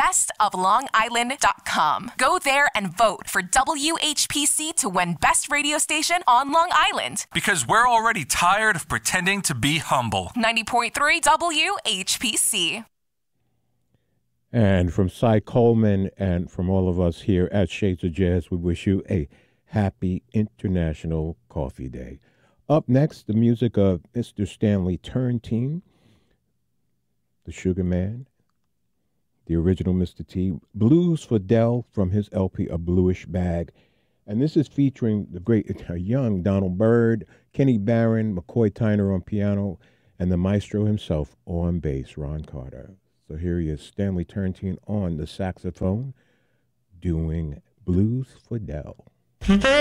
bestoflongisland.com. Go there and vote for WHPC to win Best Radio Station on Long Island. Because we're already tired of pretending to be humble. 90.3 WHPC. And from Cy Coleman and from all of us here at Shades of Jazz, we wish you a happy International Coffee Day. Up next, the music of Mr. Stanley Turrentine, the Sugar Man, the original Mr. T, Blues for Dell from his LP, A Bluish Bag. And this is featuring the great young Donald Byrd, Kenny Barron, McCoy Tyner on piano, and the maestro himself on bass, Ron Carter. So here he is, Stanley Turrentine on the saxophone, doing Blues for Dell.